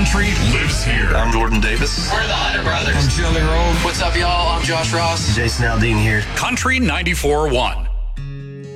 Country lives here. I'm Jordan Davis. We're the Hunter Brothers. I'm Jelly Roll. What's up, y'all? I'm Josh Ross. Jason Aldean here. Country 94.1.